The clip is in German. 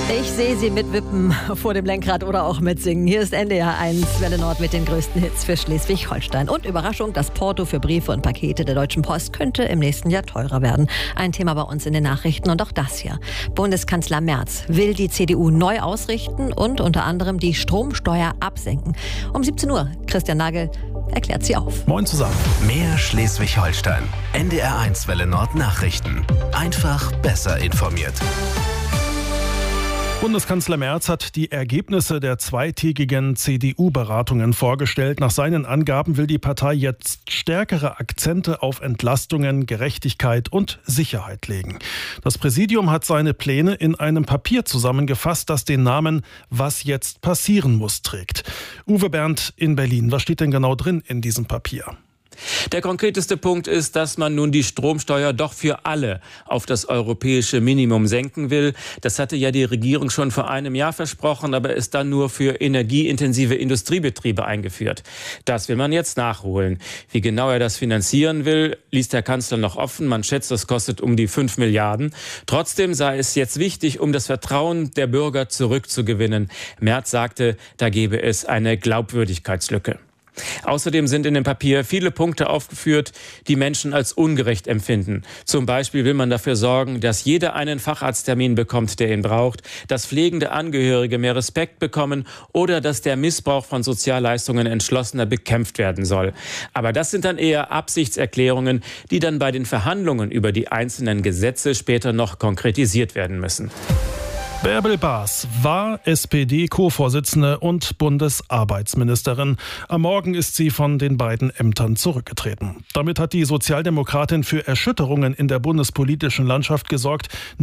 Ich sehe sie mitwippen vor dem Lenkrad oder auch mitsingen. Hier ist NDR 1 Welle Nord mit den größten Hits für Schleswig-Holstein. Und Überraschung, das Porto für Briefe und Pakete der Deutschen Post könnte im nächsten Jahr teurer werden. Ein Thema bei uns in den Nachrichten und auch das hier. Bundeskanzler Merz will die CDU neu ausrichten und unter anderem die Stromsteuer absenken. Um 17 Uhr, Christian Nagel erklärt sie auf. Moin zusammen. Mehr Schleswig-Holstein. NDR 1 Welle Nord Nachrichten. Einfach besser informiert. Bundeskanzler Merz hat die Ergebnisse der zweitägigen CDU-Beratungen vorgestellt. Nach seinen Angaben will die Partei jetzt stärkere Akzente auf Entlastungen, Gerechtigkeit und Sicherheit legen. Das Präsidium hat seine Pläne in einem Papier zusammengefasst, das den Namen »Was jetzt passieren muss« trägt. Uwe Berndt in Berlin. Was steht denn genau drin in diesem Papier? Der konkreteste Punkt ist, dass man nun die Stromsteuer doch für alle auf das europäische Minimum senken will. Das hatte ja die Regierung schon vor einem Jahr versprochen, aber ist dann nur für energieintensive Industriebetriebe eingeführt. Das will man jetzt nachholen. Wie genau er das finanzieren will, ließ der Kanzler noch offen. Man schätzt, das kostet um die 5 Milliarden. Trotzdem sei es jetzt wichtig, um das Vertrauen der Bürger zurückzugewinnen. Merz sagte, da gebe es eine Glaubwürdigkeitslücke. Außerdem sind in dem Papier viele Punkte aufgeführt, die Menschen als ungerecht empfinden. Zum Beispiel will man dafür sorgen, dass jeder einen Facharzttermin bekommt, der ihn braucht, dass pflegende Angehörige mehr Respekt bekommen oder dass der Missbrauch von Sozialleistungen entschlossener bekämpft werden soll. Aber das sind dann eher Absichtserklärungen, die dann bei den Verhandlungen über die einzelnen Gesetze später noch konkretisiert werden müssen. Bärbel Baas war SPD-Co-Vorsitzende und Bundesarbeitsministerin. Am Morgen ist sie von den beiden Ämtern zurückgetreten. Damit hat die Sozialdemokratin für Erschütterungen in der bundespolitischen Landschaft gesorgt.